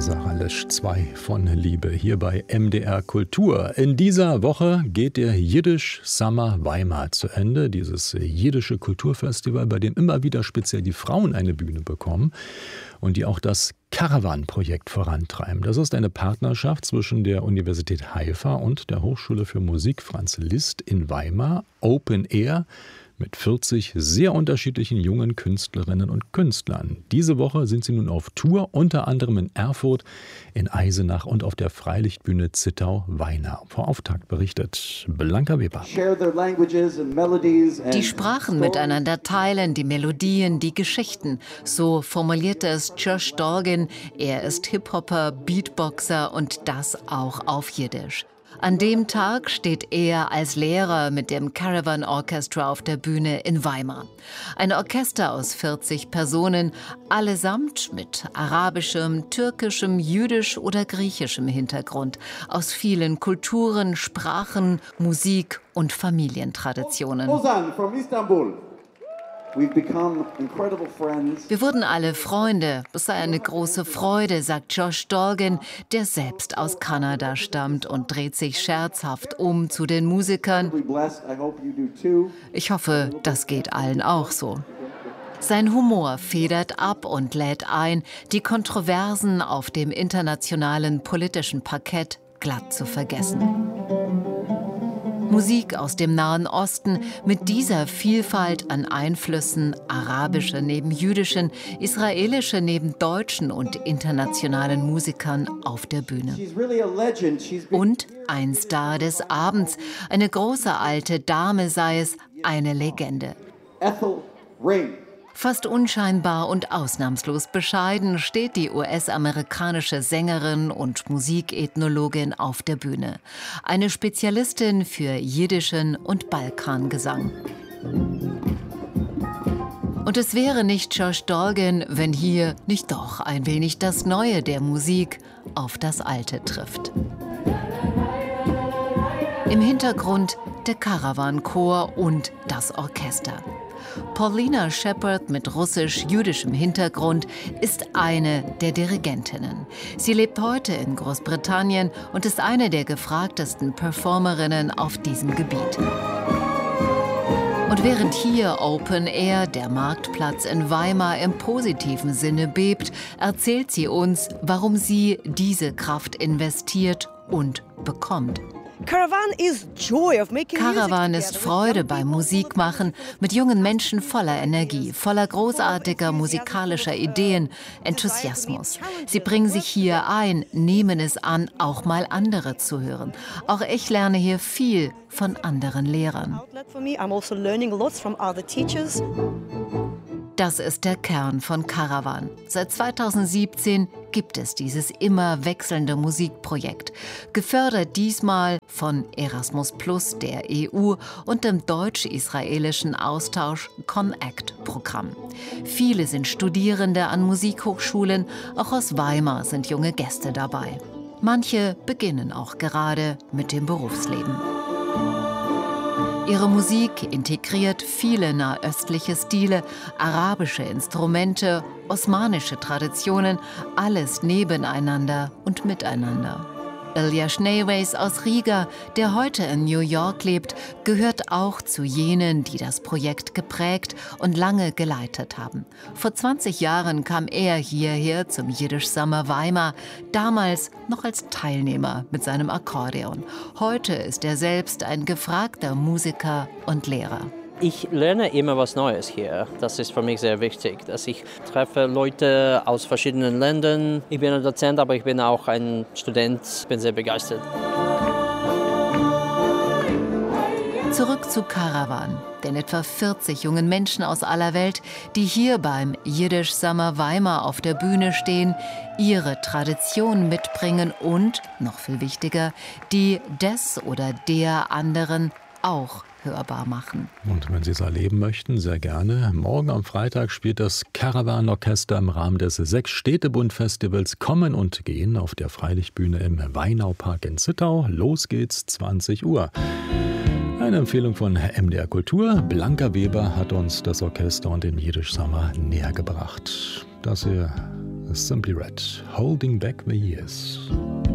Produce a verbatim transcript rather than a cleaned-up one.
Sarah Lesch, zwei von Liebe, hier bei M D R Kultur. In dieser Woche geht der Yiddish Summer Weimar zu Ende, dieses jiddische Kulturfestival, bei dem immer wieder speziell die Frauen eine Bühne bekommen und die auch das Caravan-Projekt vorantreiben. Das ist eine Partnerschaft zwischen der Universität Haifa und der Hochschule für Musik Franz Liszt in Weimar, Open Air, mit vierzig sehr unterschiedlichen jungen Künstlerinnen und Künstlern. Diese Woche sind sie nun auf Tour, unter anderem in Erfurt, in Eisenach und auf der Freilichtbühne Zittau-Weinau. Vor Auftakt berichtet Blanca Weber. Die Sprachen miteinander teilen, die Melodien, die Geschichten. So formulierte es Josh Dolgin. Er ist Hip-Hopper, Beatboxer und das auch auf Jiddisch. An dem Tag steht er als Lehrer mit dem Caravan Orchestra auf der Bühne in Weimar. Ein Orchester aus vierzig Personen, allesamt mit arabischem, türkischem, jüdisch oder griechischem Hintergrund, aus vielen Kulturen, Sprachen, Musik und Familientraditionen. Ozan from Istanbul. We've become incredible friends. Wir wurden alle Freunde. Es sei eine große Freude, sagt Josh Dolgin, der selbst aus Kanada stammt und dreht sich scherzhaft um zu den Musikern. Ich hoffe, das geht allen auch so. Sein Humor federt ab und lädt ein, die Kontroversen auf dem internationalen politischen Parkett glatt zu vergessen. Musik aus dem Nahen Osten mit dieser Vielfalt an Einflüssen, arabische neben jüdischen, israelische neben deutschen und internationalen Musikern auf der Bühne. Und ein Star des Abends, eine große alte Dame sei es, eine Legende. Ethel Rain. Fast unscheinbar und ausnahmslos bescheiden steht die U S-amerikanische Sängerin und Musikethnologin auf der Bühne. Eine Spezialistin für jiddischen und Balkangesang. Und es wäre nicht Josh Dolgin, wenn hier nicht doch ein wenig das Neue der Musik auf das Alte trifft. Im Hintergrund der Caravan-Chor und das Orchester. Paulina Shepard mit russisch-jüdischem Hintergrund ist eine der Dirigentinnen. Sie lebt heute in Großbritannien und ist eine der gefragtesten Performerinnen auf diesem Gebiet. Und während hier Open Air, der Marktplatz in Weimar, im positiven Sinne bebt, erzählt sie uns, warum sie diese Kraft investiert und bekommt. Caravan ist Freude beim Musikmachen mit jungen Menschen voller Energie, voller großartiger musikalischer Ideen, Enthusiasmus. Sie bringen sich hier ein, nehmen es an, auch mal andere zu hören. Auch ich lerne hier viel von anderen Lehrern. Das ist der Kern von Caravan. Seit zweitausendsiebzehn gibt es dieses immer wechselnde Musikprojekt. Gefördert diesmal von Erasmus Plus, der E U und dem deutsch-israelischen Austausch Connect-Programm. Viele sind Studierende an Musikhochschulen, auch aus Weimar sind junge Gäste dabei. Manche beginnen auch gerade mit dem Berufsleben. Ihre Musik integriert viele nahöstliche Stile, arabische Instrumente, osmanische Traditionen, alles nebeneinander und miteinander. Ilya Schneeweis aus Riga, der heute in New York lebt, gehört auch zu jenen, die das Projekt geprägt und lange geleitet haben. Vor zwanzig Jahren kam er hierher zum Yiddish Summer Weimar, damals noch als Teilnehmer mit seinem Akkordeon. Heute ist er selbst ein gefragter Musiker und Lehrer. Ich lerne immer was Neues hier. Das ist für mich sehr wichtig, dass ich treffe Leute aus verschiedenen Ländern. Ich bin ein Dozent, aber ich bin auch ein Student. Ich bin sehr begeistert. Zurück zu Caravan, den etwa vierzig jungen Menschen aus aller Welt, die hier beim Yiddish Summer Weimar auf der Bühne stehen, ihre Tradition mitbringen und, noch viel wichtiger, die des oder der anderen auch hörbar machen. Und wenn Sie es erleben möchten, sehr gerne. Morgen am Freitag spielt das Caravan-Orchester im Rahmen des Sechs-Städtebund-Festivals Kommen und Gehen auf der Freilichtbühne im Weinaupark in Zittau. Los geht's, zwanzig Uhr. Eine Empfehlung von M D R Kultur. Blanca Weber hat uns das Orchester und den Yiddish Summer näher gebracht. Dass ihr Simply Red, Holding Back the Years.